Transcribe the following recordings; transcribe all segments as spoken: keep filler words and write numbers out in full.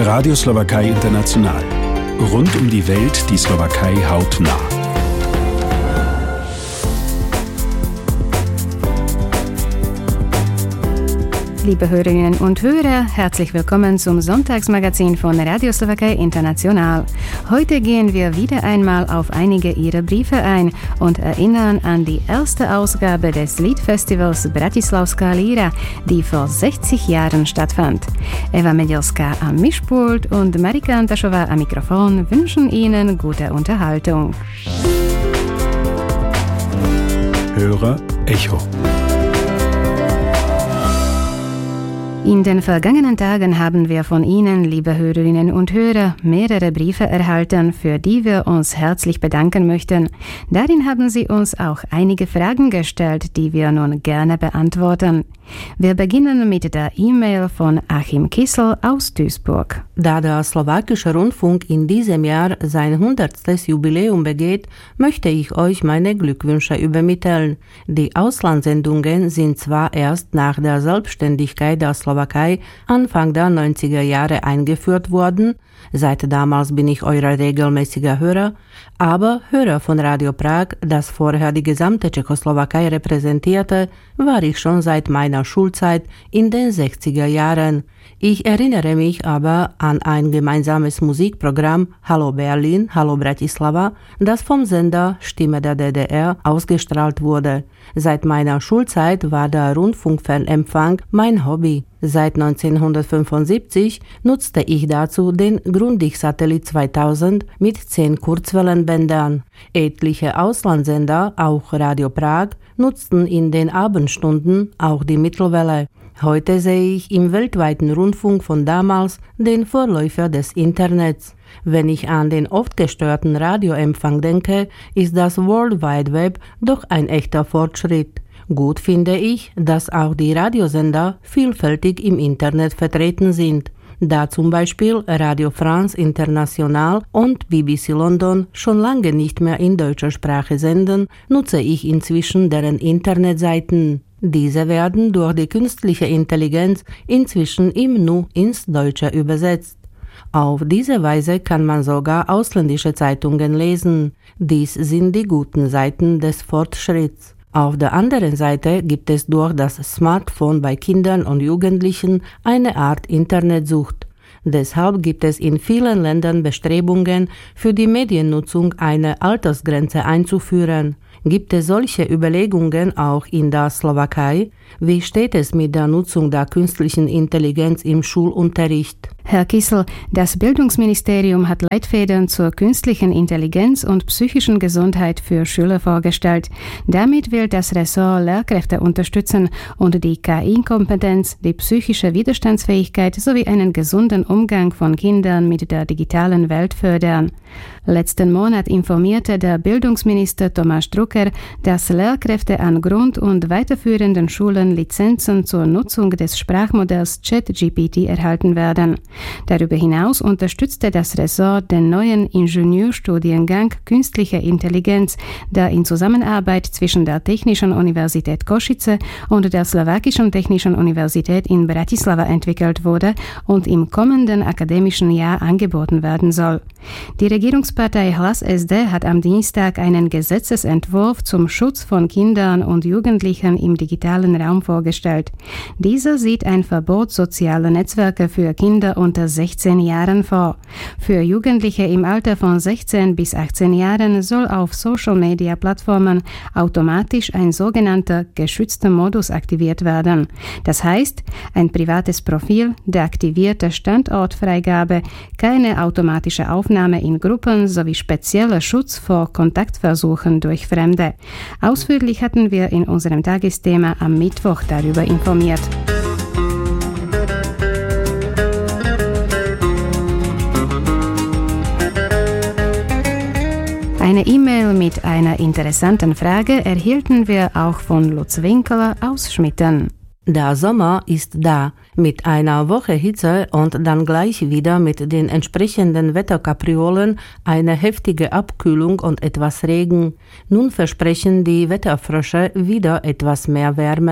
Radio Slowakei International. Rund um die Welt die Slowakei hautnah. Liebe Hörerinnen und Hörer, herzlich willkommen zum Sonntagsmagazin von Radio Slowakei International. Heute gehen wir wieder einmal auf einige Ihrer Briefe ein und erinnern an die erste Ausgabe des Liedfestivals Bratislavská Líra, die vor sechzig Jahren stattfand. Eva Medielska am Mischpult und Marika Antašová am Mikrofon wünschen Ihnen gute Unterhaltung. Hörer Echo. In den vergangenen Tagen haben wir von Ihnen, liebe Hörerinnen und Hörer, mehrere Briefe erhalten, für die wir uns herzlich bedanken möchten. Darin haben Sie uns auch einige Fragen gestellt, die wir nun gerne beantworten. Wir beginnen mit der E-Mail von Achim Kissel aus Duisburg. Da der slowakische Rundfunk in diesem Jahr sein hundertstes Jubiläum begeht, möchte ich euch meine Glückwünsche übermitteln. Die Auslandssendungen sind zwar erst nach der Selbstständigkeit der Slowakei Anfang der neunziger Jahre eingeführt worden, seit damals bin ich euer regelmäßiger Hörer, aber Hörer von Radio Prag, das vorher die gesamte Tschechoslowakei repräsentierte, war ich schon seit meiner Schulzeit in den sechziger Jahren. Ich erinnere mich aber an ein gemeinsames Musikprogramm Hallo Berlin, Hallo Bratislava, das vom Sender Stimme der D D R ausgestrahlt wurde. Seit meiner Schulzeit war der Rundfunkfernempfang mein Hobby. Seit neunzehnhundertfünfundsiebzig nutzte ich dazu den Grundig-Satellit zweitausend mit zehn Kurzwellenbändern. Etliche Auslandssender, auch Radio Prag, nutzten in den Abendstunden auch die Mittelwelle. Heute sehe ich im weltweiten Rundfunk von damals den Vorläufer des Internets. Wenn ich an den oft gestörten Radioempfang denke, ist das World Wide Web doch ein echter Fortschritt. Gut finde ich, dass auch die Radiosender vielfältig im Internet vertreten sind. Da zum Beispiel Radio France International und B B C London schon lange nicht mehr in deutscher Sprache senden, nutze ich inzwischen deren Internetseiten. Diese werden durch die künstliche Intelligenz inzwischen im Nu ins Deutsche übersetzt. Auf diese Weise kann man sogar ausländische Zeitungen lesen. Dies sind die guten Seiten des Fortschritts. Auf der anderen Seite gibt es durch das Smartphone bei Kindern und Jugendlichen eine Art Internetsucht. Deshalb gibt es in vielen Ländern Bestrebungen, für die Mediennutzung eine Altersgrenze einzuführen. Gibt es solche Überlegungen auch in der Slowakei? Wie steht es mit der Nutzung der künstlichen Intelligenz im Schulunterricht? Herr Kissel, das Bildungsministerium hat Leitfäden zur künstlichen Intelligenz und psychischen Gesundheit für Schüler vorgestellt. Damit will das Ressort Lehrkräfte unterstützen und die K I-Kompetenz, die psychische Widerstandsfähigkeit sowie einen gesunden Umgang von Kindern mit der digitalen Welt fördern. Letzten Monat informierte der Bildungsminister Thomas Drucker, dass Lehrkräfte an Grund- und weiterführenden Schulen Lizenzen zur Nutzung des Sprachmodells ChatGPT erhalten werden. Darüber hinaus unterstützte das Ressort den neuen Ingenieurstudiengang Künstliche Intelligenz, der in Zusammenarbeit zwischen der Technischen Universität Košice und der Slowakischen Technischen Universität in Bratislava entwickelt wurde und im kommenden akademischen Jahr angeboten werden soll. Die Regierungspartei Hlas S D hat am Dienstag einen Gesetzesentwurf zum Schutz von Kindern und Jugendlichen im digitalen Raum vorgestellt. Dieser sieht ein Verbot sozialer Netzwerke für Kinder unter sechzehn Jahren vor. Für Jugendliche im Alter von sechzehn bis achtzehn Jahren soll auf Social-Media-Plattformen automatisch ein sogenannter geschützter Modus aktiviert werden. Das heißt, ein privates Profil, deaktivierte Standortfreigabe, keine automatische Aufnahme in Gruppen sowie spezieller Schutz vor Kontaktversuchen durch Fremde. Ausführlich hatten wir in unserem Tagesthema am Mittwoch darüber informiert. Eine E-Mail mit einer interessanten Frage erhielten wir auch von Lutz Winkler aus Schmitten. Der Sommer ist da, mit einer Woche Hitze und dann gleich wieder mit den entsprechenden Wetterkapriolen eine heftige Abkühlung und etwas Regen. Nun versprechen die Wetterfrösche wieder etwas mehr Wärme.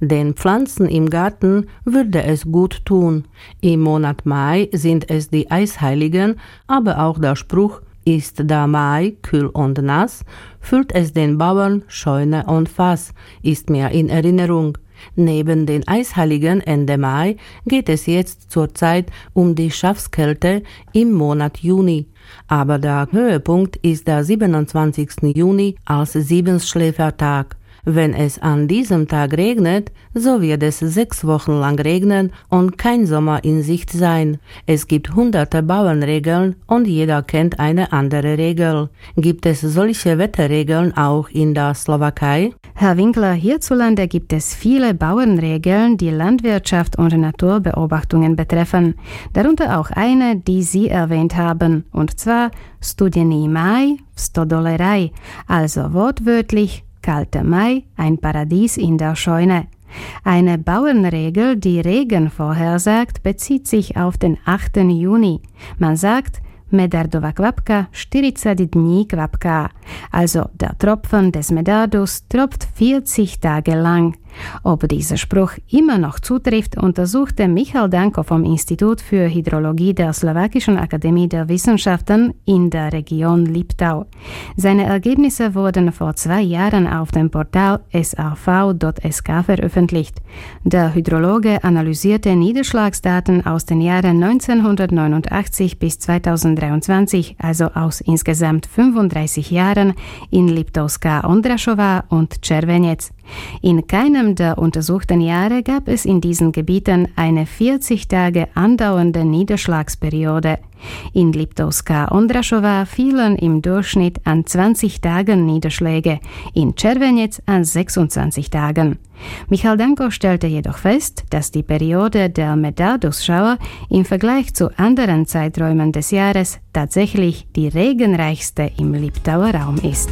Den Pflanzen im Garten würde es gut tun. Im Monat Mai sind es die Eisheiligen, aber auch der Spruch „Ist der Mai kühl und nass?“ füllt es den Bauern Scheune und Fass, ist mir in Erinnerung. Neben den Eisheiligen Ende Mai geht es jetzt zurzeit um die Schafskälte im Monat Juni. Aber der Höhepunkt ist der siebenundzwanzigsten Juni als Siebenschläfertag. Wenn es an diesem Tag regnet, so wird es sechs Wochen lang regnen und kein Sommer in Sicht sein. Es gibt hunderte Bauernregeln und jeder kennt eine andere Regel. Gibt es solche Wetterregeln auch in der Slowakei? Herr Winkler, hierzulande gibt es viele Bauernregeln, die Landwirtschaft und Naturbeobachtungen betreffen. Darunter auch eine, die Sie erwähnt haben, und zwar Studený Maj v Stodoleraj, also wortwörtlich kalter Mai, ein Paradies in der Scheune. Eine Bauernregel, die Regen vorhersagt, bezieht sich auf den achten Juni. Man sagt, Medardova kvapka, štyridsať dní kvapka. Also der Tropfen des Medardus tropft vierzig Tage lang. Ob dieser Spruch immer noch zutrifft, untersuchte Michal Danko vom Institut für Hydrologie der Slowakischen Akademie der Wissenschaften in der Region Liptau. Seine Ergebnisse wurden vor zwei Jahren auf dem Portal s r v punkt s k veröffentlicht. Der Hydrologe analysierte Niederschlagsdaten aus den Jahren neunzehnhundertneunundachtzig bis zweitausenddreiundzwanzig, also aus insgesamt fünfunddreißig Jahren in Liptovská Ondrašová und Červenec. In keinem der untersuchten Jahre gab es in diesen Gebieten eine vierzig Tage andauernde Niederschlagsperiode. In Liptovská Ondrašová fielen im Durchschnitt an zwanzig Tagen Niederschläge, in Červenec an sechsundzwanzig Tagen. Michal Danko stellte jedoch fest, dass die Periode der Medardus-Schauer im Vergleich zu anderen Zeiträumen des Jahres tatsächlich die regenreichste im Liptauer Raum ist.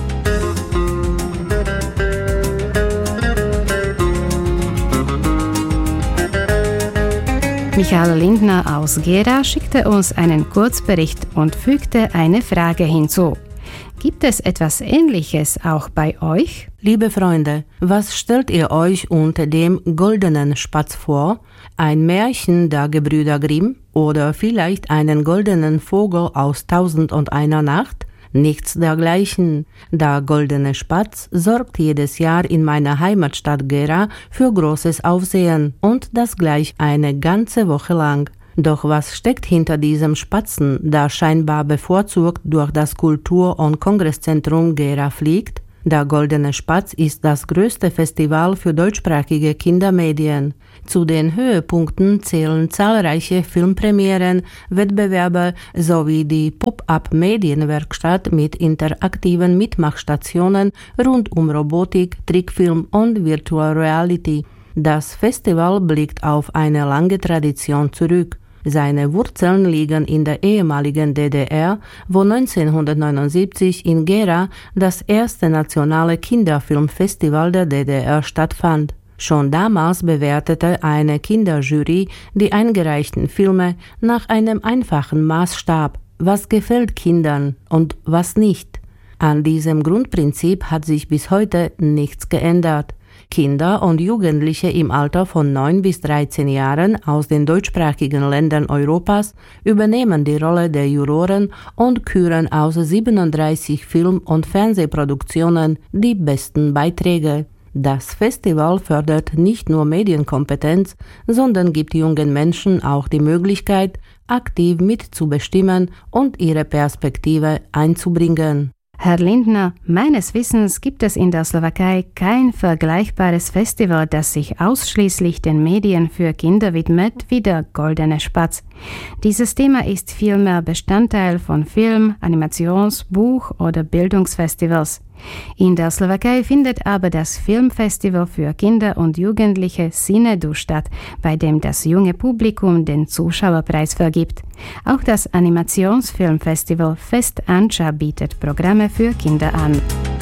Michael Lindner aus Gera schickte uns einen Kurzbericht und fügte eine Frage hinzu. Gibt es etwas Ähnliches auch bei euch? Liebe Freunde, was stellt ihr euch unter dem goldenen Spatz vor? Ein Märchen der Gebrüder Grimm oder vielleicht einen goldenen Vogel aus Tausend und einer Nacht? Nichts dergleichen. Der goldene Spatz sorgt jedes Jahr in meiner Heimatstadt Gera für großes Aufsehen und das gleich eine ganze Woche lang. Doch was steckt hinter diesem Spatzen, der scheinbar bevorzugt durch das Kultur- und Kongresszentrum Gera fliegt? Der Goldene Spatz ist das größte Festival für deutschsprachige Kindermedien. Zu den Höhepunkten zählen zahlreiche Filmpremieren, Wettbewerbe sowie die Pop-up-Medienwerkstatt mit interaktiven Mitmachstationen rund um Robotik, Trickfilm und Virtual Reality. Das Festival blickt auf eine lange Tradition zurück. Seine Wurzeln liegen in der ehemaligen D D R, wo neunzehnhundertneunundsiebzig in Gera das erste nationale Kinderfilmfestival der D D R stattfand. Schon damals bewertete eine Kinderjury die eingereichten Filme nach einem einfachen Maßstab: Was gefällt Kindern und was nicht? An diesem Grundprinzip hat sich bis heute nichts geändert. Kinder und Jugendliche im Alter von neun bis dreizehn Jahren aus den deutschsprachigen Ländern Europas übernehmen die Rolle der Juroren und küren aus siebenunddreißig Film- und Fernsehproduktionen die besten Beiträge. Das Festival fördert nicht nur Medienkompetenz, sondern gibt jungen Menschen auch die Möglichkeit, aktiv mitzubestimmen und ihre Perspektive einzubringen. Herr Lindner, meines Wissens gibt es in der Slowakei kein vergleichbares Festival, das sich ausschließlich den Medien für Kinder widmet, wie der Goldene Spatz. Dieses Thema ist vielmehr Bestandteil von Film-, Animations-, Buch- oder Bildungsfestivals. In der Slowakei findet aber das Filmfestival für Kinder und Jugendliche Cinedu statt, bei dem das junge Publikum den Zuschauerpreis vergibt. Auch das Animationsfilmfestival Fest Ancha bietet Programme für Kinder an.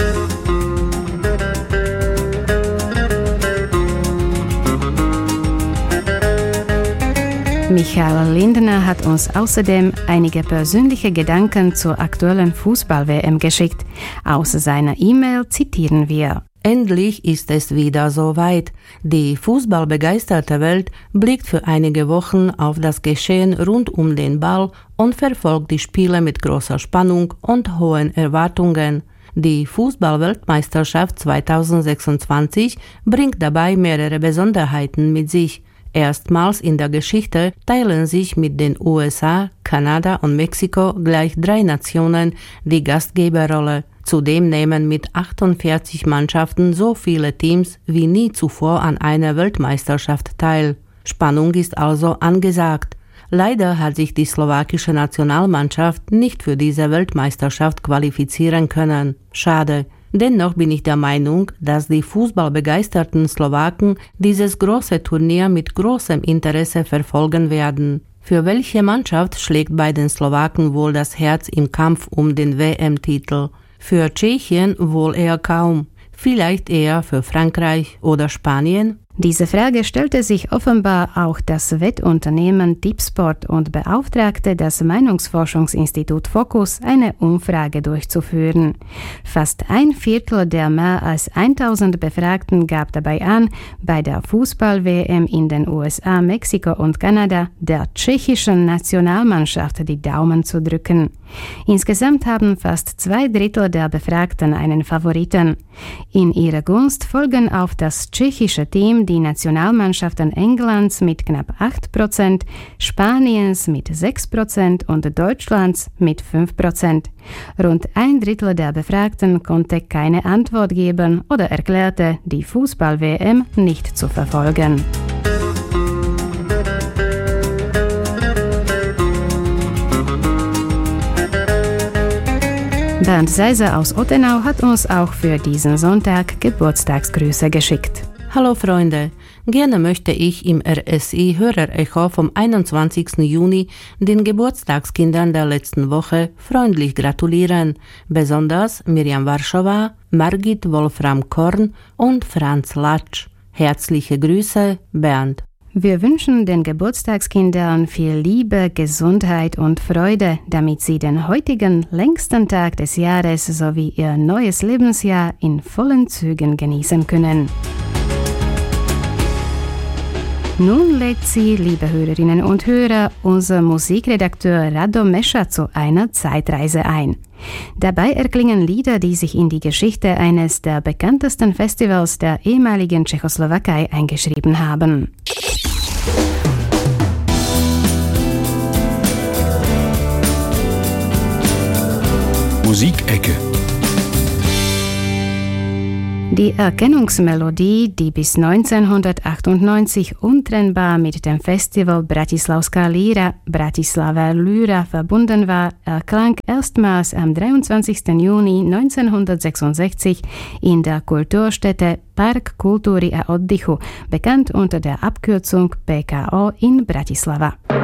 Michael Lindner hat uns außerdem einige persönliche Gedanken zur aktuellen Fußball-W M geschickt. Aus seiner E-Mail zitieren wir: Endlich ist es wieder soweit. Die fußballbegeisterte Welt blickt für einige Wochen auf das Geschehen rund um den Ball und verfolgt die Spiele mit großer Spannung und hohen Erwartungen. Die Fußball-Weltmeisterschaft zweitausendsechsundzwanzig bringt dabei mehrere Besonderheiten mit sich. Erstmals in der Geschichte teilen sich mit den U S A, Kanada und Mexiko gleich drei Nationen die Gastgeberrolle. Zudem nehmen mit achtundvierzig Mannschaften so viele Teams wie nie zuvor an einer Weltmeisterschaft teil. Spannung ist also angesagt. Leider hat sich die slowakische Nationalmannschaft nicht für diese Weltmeisterschaft qualifizieren können. Schade. Dennoch bin ich der Meinung, dass die fußballbegeisterten Slowaken dieses große Turnier mit großem Interesse verfolgen werden. Für welche Mannschaft schlägt bei den Slowaken wohl das Herz im Kampf um den W M-Titel? Für Tschechien wohl eher kaum. Vielleicht eher für Frankreich oder Spanien? Diese Frage stellte sich offenbar auch das Wettunternehmen Tipsport und beauftragte das Meinungsforschungsinstitut Focus, eine Umfrage durchzuführen. Fast ein Viertel der mehr als tausend Befragten gab dabei an, bei der Fußball-W M in den U S A, Mexiko und Kanada der tschechischen Nationalmannschaft die Daumen zu drücken. Insgesamt haben fast zwei Drittel der Befragten einen Favoriten. In ihrer Gunst folgen auf das tschechische Team die Nationalmannschaften Englands mit knapp acht Prozent, Spaniens mit sechs Prozent und Deutschlands mit fünf Prozent. Rund ein Drittel der Befragten konnte keine Antwort geben oder erklärte, die Fußball-W M nicht zu verfolgen. Bernd Seiser aus Ottenau hat uns auch für diesen Sonntag Geburtstagsgrüße geschickt. Hallo Freunde, gerne möchte ich im R S I-Hörerecho vom einundzwanzigsten Juni den Geburtstagskindern der letzten Woche freundlich gratulieren, besonders Mirjam Warschowa, Margit Wolfram Korn und Franz Latsch. Herzliche Grüße, Bernd. Wir wünschen den Geburtstagskindern viel Liebe, Gesundheit und Freude, damit sie den heutigen längsten Tag des Jahres sowie ihr neues Lebensjahr in vollen Zügen genießen können. Nun lädt Sie, liebe Hörerinnen und Hörer, unser Musikredakteur Rado Mescha zu einer Zeitreise ein. Dabei erklingen Lieder, die sich in die Geschichte eines der bekanntesten Festivals der ehemaligen Tschechoslowakei eingeschrieben haben. Musikecke. Die Erkennungsmelodie, die bis neunzehnhundertachtundneunzig untrennbar mit dem Festival Bratislavská Lyra, Bratislava Lyra verbunden war, erklang erstmals am dreiundzwanzigsten Juni neunzehnhundertsechsundsechzig in der Kulturstätte Park Kultury a Oddychu, bekannt unter der Abkürzung P K O in Bratislava.